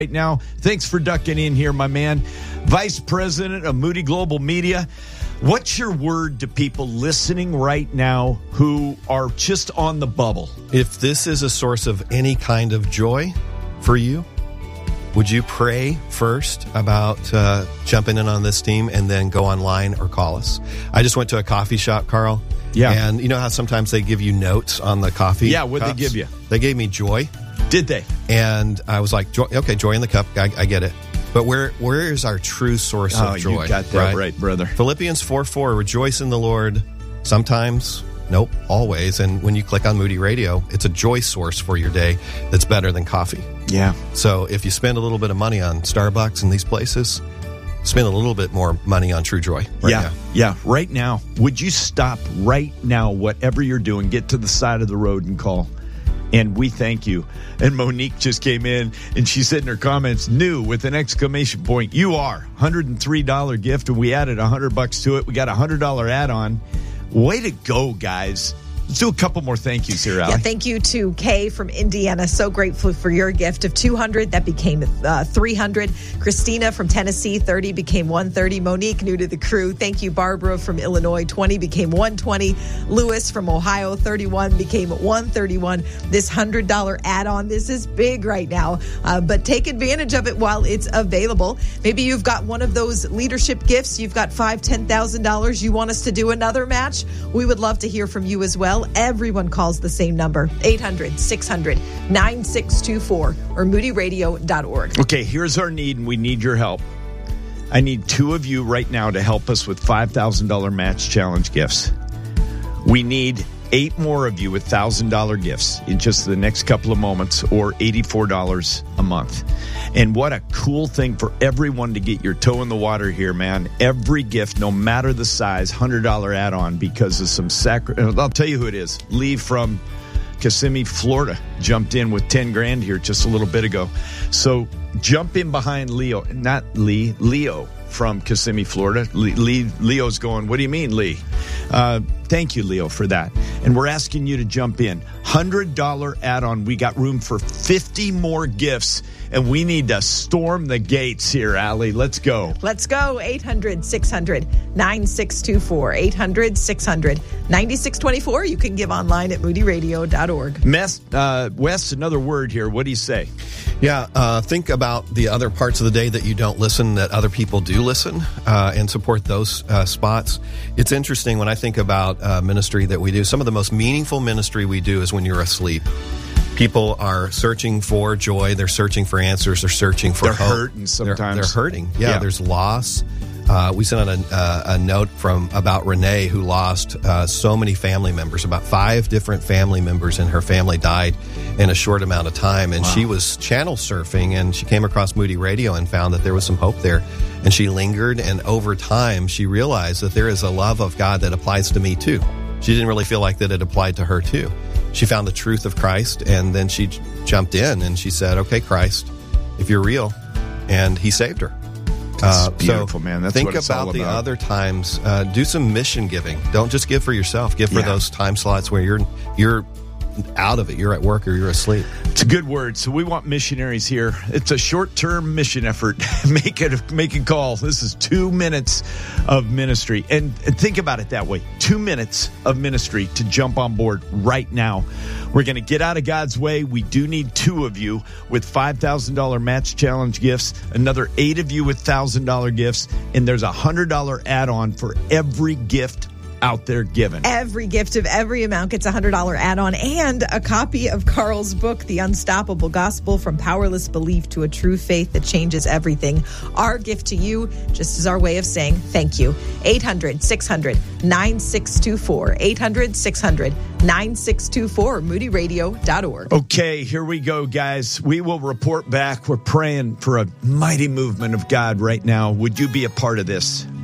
right now. Thanks for ducking in here, my man. Vice President of Moody Global Media. What's your word to people listening right now who are just on the bubble? If this is a source of any kind of joy for you, would you pray first about jumping in on this team and then go online or call us? I just went to a coffee shop, Carl. Yeah. And you know how sometimes they give you notes on the coffee? Yeah, what'd cups? they give you? They gave me joy. Did they? And I was like, okay, joy in the cup. I get it. But where is our true source of joy? You got that right, brother. Philippians 4:4, rejoice in the Lord. Sometimes, nope, always. And when you click on Moody Radio, it's a joy source for your day that's better than coffee. Yeah. So if you spend a little bit of money on Starbucks and these places, spend a little bit more money on True Joy. Yeah, right now. Would you stop right now, whatever you're doing, get to the side of the road and call? And we thank you. And Monique just came in, and she said in her comments, new with an exclamation point. You are $103 gift, and we added $100 to it. We got a $100 add-on. Way to go, guys. Let's do a couple more thank yous here, Allie. Yeah, thank you to Kay from Indiana. So grateful for your gift of $200. That became $300. Christina from Tennessee, $30 became $130. Monique, new to the crew. Thank you, Barbara from Illinois. $20 became $120. Lewis from Ohio, $31 became $131. This $100 add-on, this is big right now. But take advantage of it while it's available. Maybe you've got one of those leadership gifts. You've got $5,000, $10,000. You want us to do another match? We would love to hear from you as well. Everyone calls the same number, 800-600-9624 or moodyradio.org. Okay, here's our need, and we need your help. I need two of you right now to help us with $5,000 match challenge gifts. We need 8 more of you with $1,000 gifts in just the next couple of moments, or $84 a month. And what a cool thing for everyone to get your toe in the water here, man. Every gift, no matter the size, $100 add-on because of some I'll tell you who it is. Lee from Kissimmee, Florida, jumped in with $10,000 here just a little bit ago. So jump in behind Leo from Kissimmee, Florida. Leo's going, what do you mean, Lee? Thank you, Leo, for that. And we're asking you to jump in. $100 add-on. We got room for 50 more gifts, and we need to storm the gates here, Allie. Let's go. Let's go. 800-600-9624. 800-600-9624. You can give online at moodyradio.org. Wes, another word here. What do you say? Yeah, think about the other parts of the day that you don't listen, that other people do listen, and support those spots. It's interesting when I think about ministry that we do. Some of the most meaningful ministry we do is when you're asleep. People are searching for joy. They're searching for answers. They're searching for hope. They're hurting sometimes. They're hurting. Yeah, there's loss. We sent out a note about Renee, who lost so many family members. About 5 different family members in her family died in a short amount of time. And She was channel surfing, and she came across Moody Radio and found that there was some hope there. And she lingered, and over time, she realized that there is a love of God that applies to me too. She didn't really feel like that it applied to her too. She found the truth of Christ, and then she jumped in and she said, okay, Christ, if you're real. And he saved her. That's beautiful, man. That's think what it's all about the about. other times. Do some mission giving. Don't just give for yourself. Give for those time slots where you're out of it. You're at work or you're asleep. It's a good word. So we want missionaries here. It's a short-term mission effort. Make a call. This is 2 minutes of ministry. And think about it that way. 2 minutes of ministry to jump on board right now. We're going to get out of God's way. We do need 2 of you with $5,000 match challenge gifts, another 8 of you with $1,000 gifts, and there's a $100 add-on for every gift out there given. Every gift of every amount gets a $100 add-on and a copy of Carl's book, The Unstoppable Gospel, From Powerless Belief to a True Faith That Changes Everything. Our gift to you, just as our way of saying thank you. 800-600-9624. 800-600-9624. moodyradio.org. Okay, here we go, guys. We will report back. We're praying for a mighty movement of God right now. Would you be a part of this?